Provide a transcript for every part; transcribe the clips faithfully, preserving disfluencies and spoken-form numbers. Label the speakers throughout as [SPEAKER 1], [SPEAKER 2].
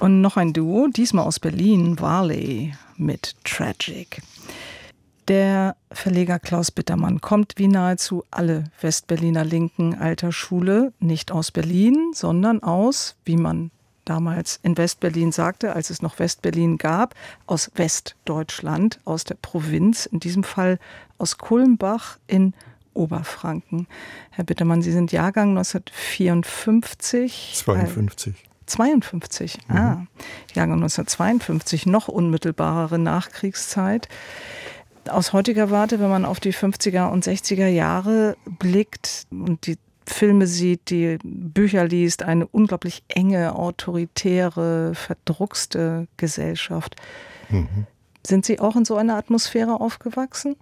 [SPEAKER 1] Und noch ein Duo, diesmal aus Berlin, Varley mit Tragic. Der Verleger Klaus Bittermann kommt wie nahezu alle Westberliner Linken alter Schule nicht aus Berlin, sondern aus, wie man damals in Westberlin sagte, als es noch Westberlin gab, aus Westdeutschland, aus der Provinz, in diesem Fall aus Kulmbach in Oberfranken. Herr Bittermann, Sie sind Jahrgang neunzehnhundertvierundfünfzig.
[SPEAKER 2] zweiundfünfzig.
[SPEAKER 1] zweiundfünfzig, mhm. ah, Jahrgang neunzehnhundertzweiundfünfzig, noch unmittelbarere Nachkriegszeit. Aus heutiger Warte, wenn man auf die fünfziger und sechziger Jahre blickt und die Filme sieht, die Bücher liest, eine unglaublich enge, autoritäre, verdruckste Gesellschaft. Mhm. Sind Sie auch in so einer Atmosphäre aufgewachsen?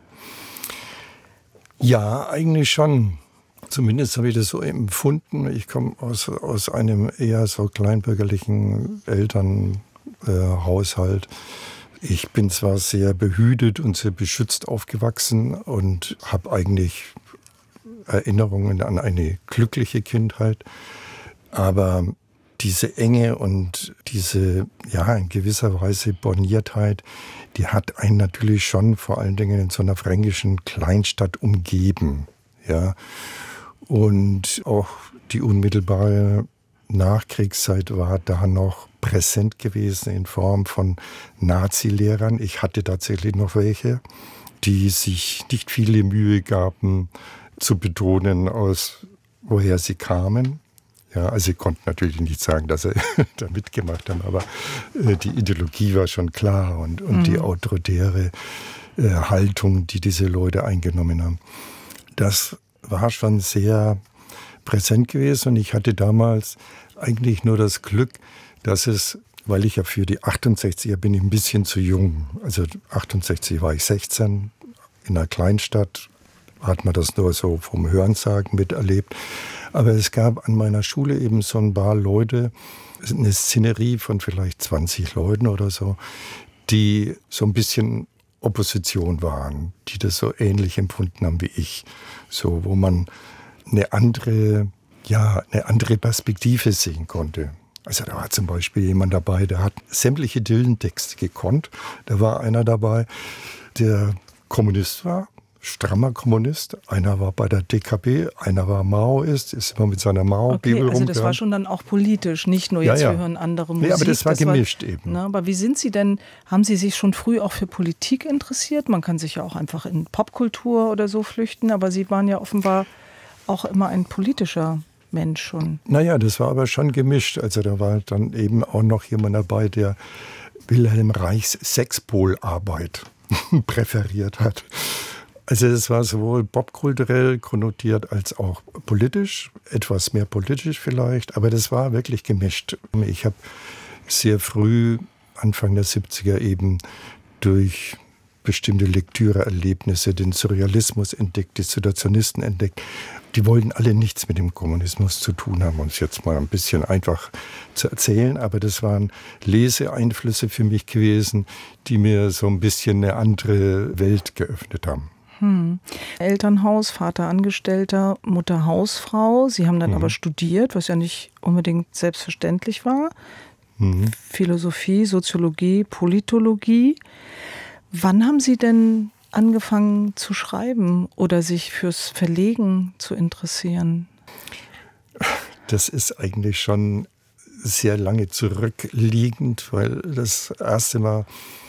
[SPEAKER 2] Ja, eigentlich schon. Zumindest habe ich das so empfunden. Ich komme aus, aus einem eher so kleinbürgerlichen Elternhaushalt. Äh, ich bin zwar sehr behütet und sehr beschützt aufgewachsen und habe eigentlich Erinnerungen an eine glückliche Kindheit, aber diese Enge und diese, ja, in gewisser Weise Borniertheit, die hat einen natürlich schon vor allen Dingen in so einer fränkischen Kleinstadt umgeben, ja. Und auch die unmittelbare Nachkriegszeit war da noch präsent gewesen in Form von Nazi-Lehrern. Ich hatte tatsächlich noch welche, die sich nicht viele Mühe gaben, zu betonen, aus woher sie kamen. Ja, also sie konnten natürlich nicht sagen, dass sie da mitgemacht haben, aber äh, die Ideologie war schon klar und, und mhm. die autoritäre äh, Haltung, die diese Leute eingenommen haben. Das war schon sehr präsent gewesen und ich hatte damals eigentlich nur das Glück, dass es, weil ich ja für die achtundsechziger bin, ich ein bisschen zu jung. Also achtundsechzig war ich sechzehn, in einer Kleinstadt hat man das nur so vom Hörensagen miterlebt. Aber es gab an meiner Schule eben so ein paar Leute, eine Szenerie von vielleicht zwanzig Leuten oder so, die so ein bisschen Opposition waren, die das so ähnlich empfunden haben wie ich. So, wo man eine andere, ja, eine andere Perspektive sehen konnte. Also da war zum Beispiel jemand dabei, der hat sämtliche Dylan-Texte gekonnt. Da war einer dabei, der Kommunist war, strammer Kommunist. Einer war bei der D K B, einer war Maoist, ist immer mit seiner Mao-Bibel
[SPEAKER 1] okay, also
[SPEAKER 2] rumgegangen.
[SPEAKER 1] das war schon dann auch politisch, nicht nur jetzt,
[SPEAKER 2] ja, ja.
[SPEAKER 1] wir hören andere Musik.
[SPEAKER 2] Nee, aber das war das gemischt war, eben.
[SPEAKER 1] Na, aber wie sind Sie denn, haben Sie sich schon früh auch für Politik interessiert? Man kann sich ja auch einfach in Popkultur oder so flüchten, aber Sie waren ja offenbar auch immer ein politischer Mensch schon.
[SPEAKER 2] Naja, das war aber schon gemischt. Also da war dann eben auch noch jemand dabei, der Wilhelm Reichs Sexpolarbeit präferiert hat. Also es war sowohl popkulturell konnotiert als auch politisch, etwas mehr politisch vielleicht, aber das war wirklich gemischt. Ich habe sehr früh, Anfang der siebziger eben, durch bestimmte Lektüreerlebnisse den Surrealismus entdeckt, die Situationisten entdeckt. Die wollten alle nichts mit dem Kommunismus zu tun haben, um es jetzt mal ein bisschen einfach zu erzählen. Aber das waren Leseeinflüsse für mich gewesen, die mir so ein bisschen eine andere Welt geöffnet haben.
[SPEAKER 1] Hm. Elternhaus, Vater Angestellter, Mutter Hausfrau. Sie haben dann mhm. aber studiert, was ja nicht unbedingt selbstverständlich war. Mhm. Philosophie, Soziologie, Politologie. Wann haben Sie denn angefangen zu schreiben oder sich fürs Verlegen zu interessieren?
[SPEAKER 2] Das ist eigentlich schon sehr lange zurückliegend, weil das erste Mal,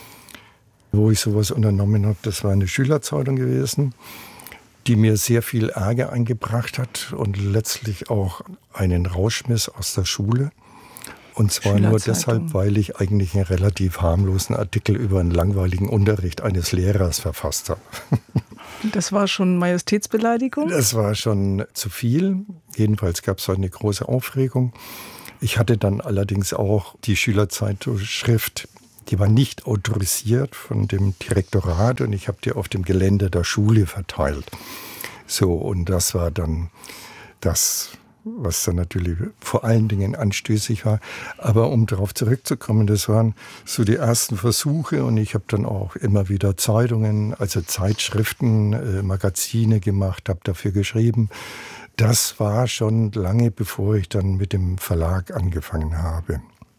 [SPEAKER 2] wo ich sowas unternommen habe, das war eine Schülerzeitung gewesen, die mir sehr viel Ärger eingebracht hat und letztlich auch einen Rausschmiss aus der Schule. Und zwar nur deshalb, weil ich eigentlich einen relativ harmlosen Artikel über einen langweiligen Unterricht eines Lehrers verfasst habe.
[SPEAKER 1] Das war schon Majestätsbeleidigung?
[SPEAKER 2] Das war schon zu viel. Jedenfalls gab es eine große Aufregung. Ich hatte dann allerdings auch die Schülerzeitschrift, die war nicht autorisiert von dem Direktorat und ich habe die auf dem Gelände der Schule verteilt. So, und das war dann das, was dann natürlich vor allen Dingen anstößig war. Aber um darauf zurückzukommen, das waren so die ersten Versuche und ich habe dann auch immer wieder Zeitungen, also Zeitschriften, äh, Magazine gemacht, habe dafür geschrieben. Das war schon lange, bevor ich dann mit dem Verlag angefangen habe.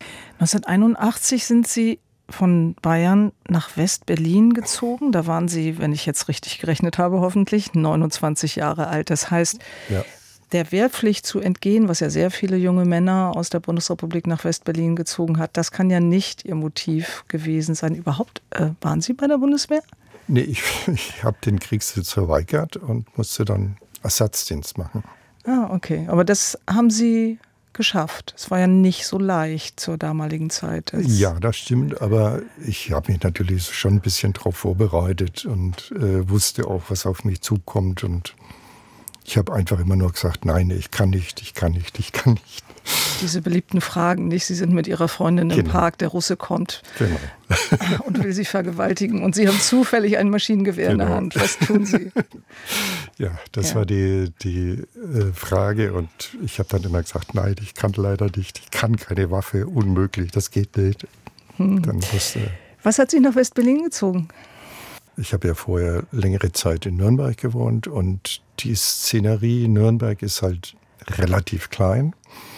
[SPEAKER 1] neunzehnhunderteinundachtzig sind Sie von Bayern nach West-Berlin gezogen. Da waren Sie, wenn ich jetzt richtig gerechnet habe, hoffentlich neunundzwanzig Jahre alt. Das heißt, ja. der Wehrpflicht zu entgehen, was ja sehr viele junge Männer aus der Bundesrepublik nach West-Berlin gezogen hat, das kann ja nicht Ihr Motiv gewesen sein. Überhaupt, äh, waren Sie bei der Bundeswehr?
[SPEAKER 2] Nee, ich, ich habe den Kriegsdienst verweigert und musste dann Ersatzdienst machen.
[SPEAKER 1] Ah, okay. Aber das haben Sie geschafft. Es war ja nicht so leicht zur damaligen Zeit.
[SPEAKER 2] Ja, das stimmt, aber ich habe mich natürlich schon ein bisschen darauf vorbereitet und äh, wusste auch, was auf mich zukommt. Und ich habe einfach immer nur gesagt, nein, ich kann nicht, ich kann nicht, ich kann nicht.
[SPEAKER 1] Diese beliebten Fragen, nicht? Sie sind mit Ihrer Freundin im
[SPEAKER 2] genau.
[SPEAKER 1] Park, der Russe kommt
[SPEAKER 2] genau.
[SPEAKER 1] und will Sie vergewaltigen. Und Sie haben zufällig ein Maschinengewehr genau. in der Hand. Was tun Sie?
[SPEAKER 2] Ja, das
[SPEAKER 1] ja.
[SPEAKER 2] war die, die äh, Frage. Und ich habe dann immer gesagt, nein, ich kann leider nicht. Ich kann keine Waffe, unmöglich, das geht nicht. Hm. Dann musste,
[SPEAKER 1] Was hat Sie nach West-Berlin gezogen?
[SPEAKER 2] Ich habe ja vorher längere Zeit in Nürnberg gewohnt. Und die Szenerie in Nürnberg ist halt relativ klein.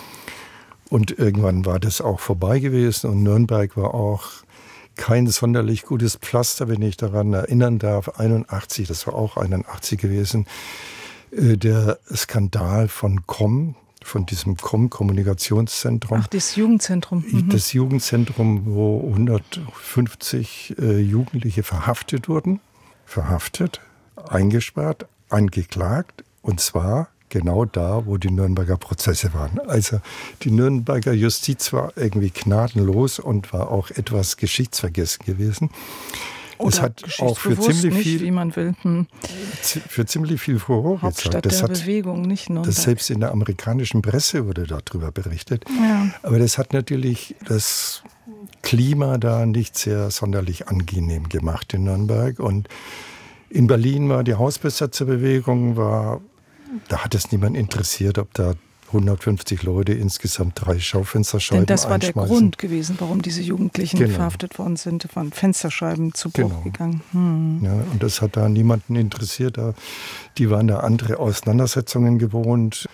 [SPEAKER 2] Und irgendwann war das auch vorbei gewesen und Nürnberg war auch kein sonderlich gutes Pflaster, wenn ich daran erinnern darf. einundachtzig, das war auch einundachtzig gewesen, der Skandal von C O M, von diesem C O M-Kommunikationszentrum.
[SPEAKER 1] Ach, das Jugendzentrum.
[SPEAKER 2] Mhm. Das Jugendzentrum, wo hundertfünfzig äh, Jugendliche verhaftet wurden. Verhaftet, eingesperrt, angeklagt und zwar genau da, wo die Nürnberger Prozesse waren. Also die Nürnberger Justiz war irgendwie gnadenlos und war auch etwas geschichtsvergessen gewesen.
[SPEAKER 1] Oder
[SPEAKER 2] es hat auch für ziemlich
[SPEAKER 1] nicht,
[SPEAKER 2] viel,
[SPEAKER 1] wie man will. Hm.
[SPEAKER 2] für ziemlich viel Furore
[SPEAKER 1] Hauptstadt
[SPEAKER 2] gesorgt. Das
[SPEAKER 1] der
[SPEAKER 2] hat,
[SPEAKER 1] Bewegung, nicht Nürnberg.
[SPEAKER 2] Das selbst in der amerikanischen Presse wurde darüber berichtet.
[SPEAKER 1] Ja.
[SPEAKER 2] Aber das hat natürlich das Klima da nicht sehr sonderlich angenehm gemacht in Nürnberg. Und in Berlin war die Hausbesetzerbewegung, war Da hat es niemand interessiert, ob da hundertfünfzig Leute insgesamt drei Schaufensterscheiben
[SPEAKER 1] Denn das war der
[SPEAKER 2] einschmeißen.
[SPEAKER 1] Grund gewesen, warum diese Jugendlichen
[SPEAKER 2] genau.
[SPEAKER 1] verhaftet worden sind. Da waren Fensterscheiben zu Bruch
[SPEAKER 2] genau.
[SPEAKER 1] gegangen. Hm.
[SPEAKER 2] Ja, und das hat da niemanden interessiert. Da, die waren da andere Auseinandersetzungen gewohnt.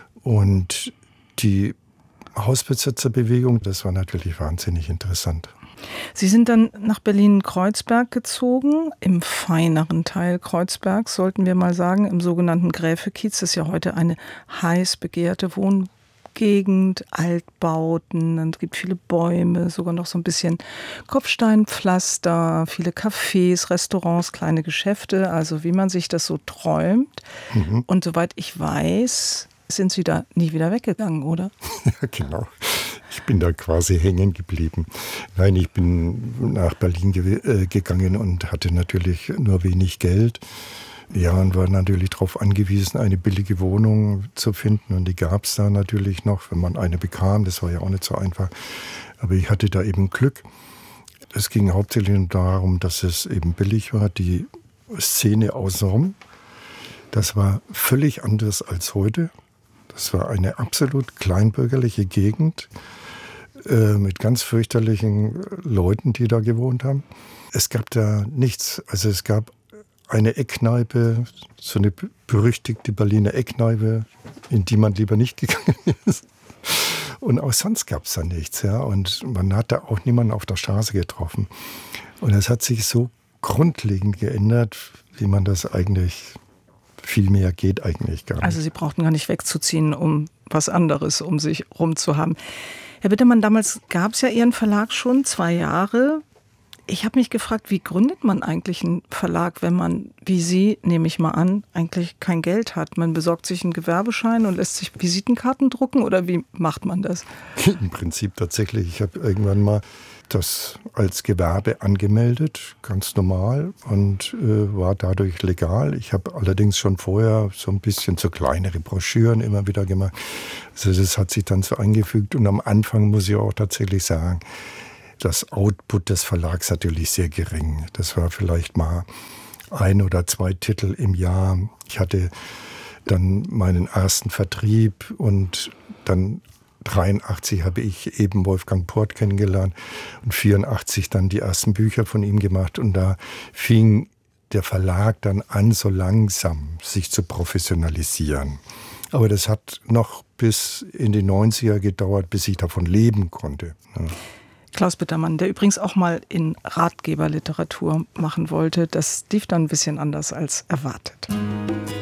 [SPEAKER 2] Und die Hausbesetzerbewegung, das war natürlich wahnsinnig interessant.
[SPEAKER 1] Sie sind dann nach Berlin-Kreuzberg gezogen, im feineren Teil Kreuzbergs, sollten wir mal sagen, im sogenannten Gräfekiez. Das ist ja heute eine heiß begehrte Wohngegend, Altbauten, es gibt viele Bäume, sogar noch so ein bisschen Kopfsteinpflaster, viele Cafés, Restaurants, kleine Geschäfte, also wie man sich das so träumt. Mhm. Und soweit ich weiß, sind Sie da nie wieder weggegangen, oder?
[SPEAKER 2] Ja, genau. Ich bin da quasi hängen geblieben. Nein, ich bin nach Berlin ge- äh, gegangen und hatte natürlich nur wenig Geld. Ja, und war natürlich darauf angewiesen, eine billige Wohnung zu finden. Und die gab es da natürlich noch, wenn man eine bekam. Das war ja auch nicht so einfach. Aber ich hatte da eben Glück. Es ging hauptsächlich darum, dass es eben billig war. Die Szene außenrum, das war völlig anders als heute. Das war eine absolut kleinbürgerliche Gegend äh, mit ganz fürchterlichen Leuten, die da gewohnt haben. Es gab da nichts. Also es gab eine Eckkneipe, so eine berüchtigte Berliner Eckkneipe, in die man lieber nicht gegangen ist. Und auch sonst gab es da nichts. Ja? Und man hat da auch niemanden auf der Straße getroffen. Und es hat sich so grundlegend geändert, wie man das eigentlich... Viel mehr geht eigentlich gar nicht.
[SPEAKER 1] Also Sie brauchten gar nicht wegzuziehen, um was anderes um sich rum zu haben. Herr Bittermann, damals gab es ja Ihren Verlag schon, zwei Jahre. Ich habe mich gefragt, wie gründet man eigentlich einen Verlag, wenn man, wie Sie, nehme ich mal an, eigentlich kein Geld hat? Man besorgt sich einen Gewerbeschein und lässt sich Visitenkarten drucken oder wie macht man das?
[SPEAKER 2] Im Prinzip tatsächlich. Ich habe irgendwann mal das als Gewerbe angemeldet, ganz normal, und äh, war dadurch legal. Ich habe allerdings schon vorher so ein bisschen so kleinere Broschüren immer wieder gemacht. Also das hat sich dann so eingefügt. Und am Anfang muss ich auch tatsächlich sagen, das Output des Verlags natürlich sehr gering. Das war vielleicht mal ein oder zwei Titel im Jahr. Ich hatte dann meinen ersten Vertrieb und dann dreiundachtzig habe ich eben Wolfgang Port kennengelernt und vierundachtzig dann die ersten Bücher von ihm gemacht. Und da fing der Verlag dann an, so langsam sich zu professionalisieren. Aber das hat noch bis in die neunziger gedauert, bis ich davon leben konnte. Ja.
[SPEAKER 1] Klaus Bittermann, der übrigens auch mal in Ratgeberliteratur machen wollte, das lief dann ein bisschen anders als erwartet.